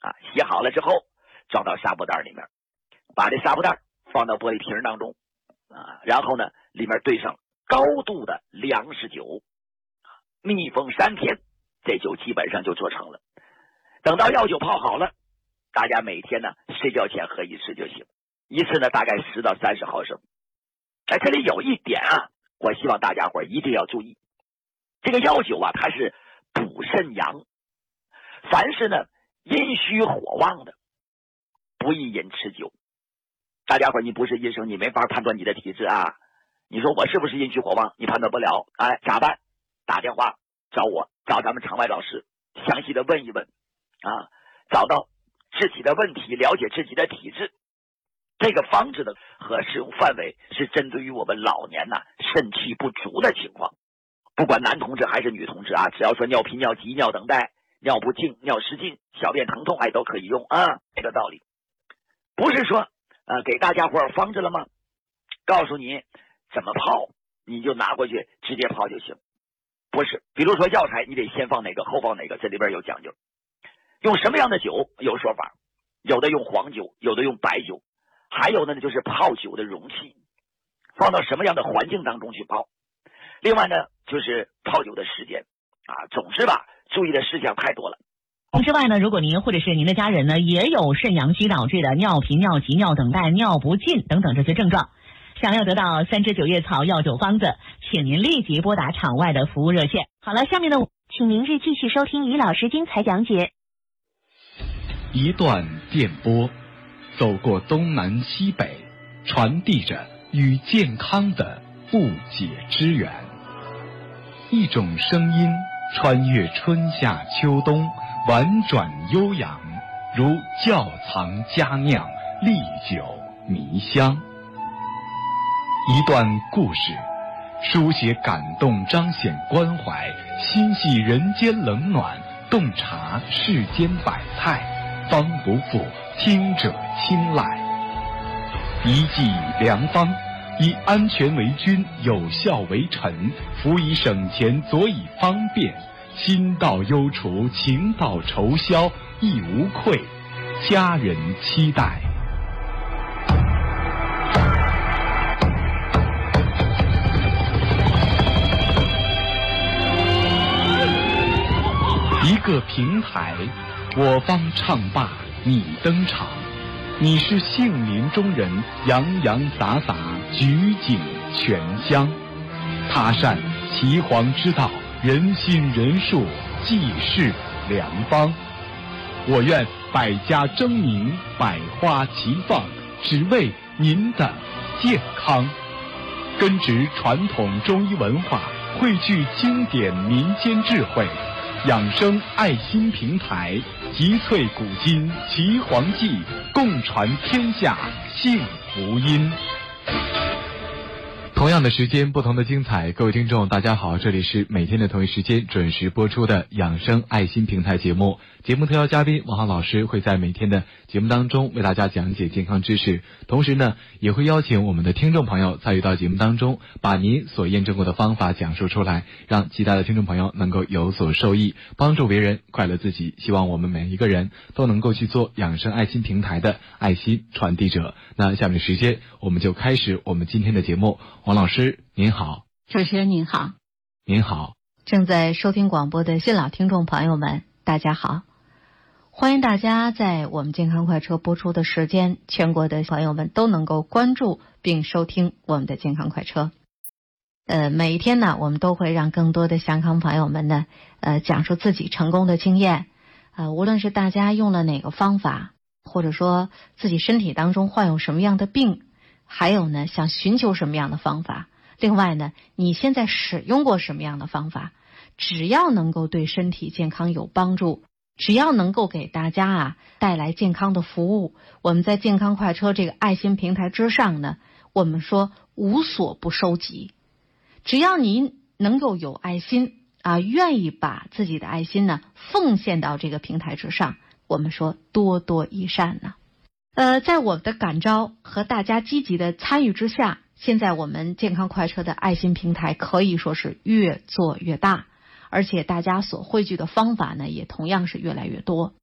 洗好了之后装到纱布袋里面，把这纱布袋放到玻璃瓶当中然后呢里面兑上高度的粮食酒，密封3天，这酒基本上就做成了。等到药酒泡好了，大家每天呢睡觉前喝1次就行，一次呢大概10到30毫升。这里有一点我希望大家伙一定要注意，这个药酒它是补肾阳，凡是呢阴虚火旺的不宜饮吃酒。大家伙你不是医生，你没法判断你的体质你说我是不是阴虚火旺，你判断不了，咋办？打电话找我，找咱们场外老师详细的问一问找到自己的问题，了解自己的体质。这个方子的和使用范围是针对于我们老年肾气不足的情况，不管男同志还是女同志只要说尿频尿急尿等待尿不尽尿失禁小便疼痛都可以用这个道理。不是说给大家伙方子了吗？告诉你怎么泡你就拿过去直接泡就行，不是。比如说药材你得先放哪个后放哪个，这里边有讲究。用什么样的酒有说法，有的用黄酒，有的用白酒，还有呢就是泡酒的容器放到什么样的环境当中去泡。另外呢就是泡酒的时间总是注意的事项太多了。 之外呢，如果您或者是您的家人呢也有肾阳虚导致的尿频尿急尿等待尿不尽等等这些症状，想要得到3支9叶草药酒方子，请您立即拨打场外的服务热线。好了，下面呢请明日继续收听于老师精彩讲解。 一段电波走过东南西北，传递着与健康的不解之缘。一种声音穿越春夏秋冬，婉转悠扬，如窖藏佳酿，历久弥香。一段故事书写感动，彰显关怀，心系人间冷暖，洞察世间百态，方不负听者青睐。一剂良方，以安全为君，有效为臣，辅以省钱，佐以方便，心到忧除，情到愁消，亦无愧，家人期待。一个平台，我方唱罢你登场，你是杏林中人，洋洋洒洒，举景全香。他善岐黄之道，人心人术，济世良方。我愿百家争鸣，百花齐放，只为您的健康。根植传统中医文化，汇聚经典民间智慧，养生爱心平台，集萃古今岐黄记，共传天下幸福音。同样的时间，不同的精彩。各位听众大家好，这里是每天的同一时间准时播出的养生爱心平台节目。节目特邀嘉宾王浩老师会在每天的节目当中为大家讲解健康知识，同时呢也会邀请我们的听众朋友参与到节目当中，把您所验证过的方法讲述出来，让其他的听众朋友能够有所受益，帮助别人，快乐自己。希望我们每一个人都能够去做养生爱心平台的爱心传递者。那下面的时间我们就开始我们今天的节目。王老师您好。 主持人您好。 您好。 正在收听广播的新老听众朋友们大家好，欢迎大家在我们健康快车播出的时间，全国的朋友们都能够关注并收听我们的健康快车。每一天呢，我们都会让更多的健康朋友们呢，讲述自己成功的经验。无论是大家用了哪个方法，或者说自己身体当中患有什么样的病，还有呢，想寻求什么样的方法。另外呢，你现在使用过什么样的方法，只要能够对身体健康有帮助，只要能够给大家带来健康的服务，我们在健康快车这个爱心平台之上呢，我们说无所不收集。只要您能够有爱心愿意把自己的爱心呢奉献到这个平台之上，我们说多多益善呢。在我们的感召和大家积极的参与之下，现在我们健康快车的爱心平台可以说是越做越大，而且大家所汇聚的方法呢也同样是越来越多。